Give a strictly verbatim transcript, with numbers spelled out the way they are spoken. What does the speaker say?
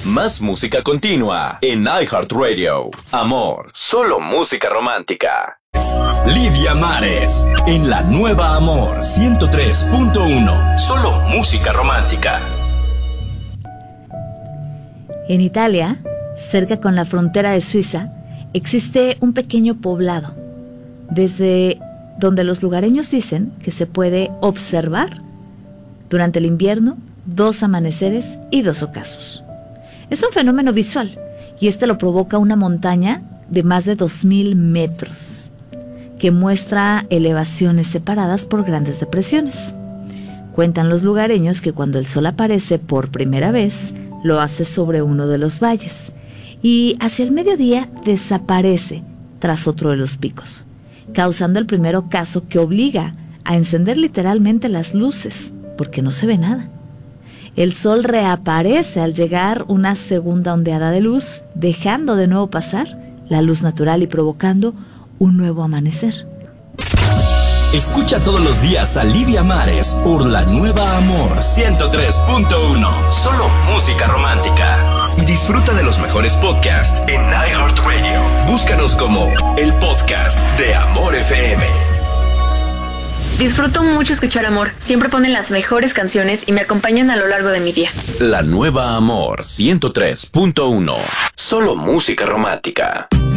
Más música continua en iHeartRadio. Amor, solo música romántica. Lidia Mares en La Nueva Amor ciento tres punto uno. Solo música romántica. En Italia, cerca con la frontera de Suiza, existe un pequeño poblado, desde donde los lugareños dicen que se puede observar durante el invierno dos amaneceres y dos ocasos. Es un fenómeno visual y este lo provoca una montaña de más de dos mil metros que muestra elevaciones separadas por grandes depresiones. Cuentan los lugareños que cuando el sol aparece por primera vez, lo hace sobre uno de los valles y hacia el mediodía desaparece tras otro de los picos, causando el primer ocaso que obliga a encender literalmente las luces porque no se ve nada. El sol reaparece al llegar una segunda ondeada de luz, dejando de nuevo pasar la luz natural y provocando un nuevo amanecer. Escucha todos los días a Lidia Mares por La Nueva Amor ciento tres punto uno. Solo música romántica. Y disfruta de los mejores podcasts en iHeartRadio. Búscanos como el podcast de Amor F M. Disfruto mucho escuchar Amor. Siempre ponen las mejores canciones y me acompañan a lo largo de mi día. La Nueva Amor ciento tres punto uno. Solo música romántica.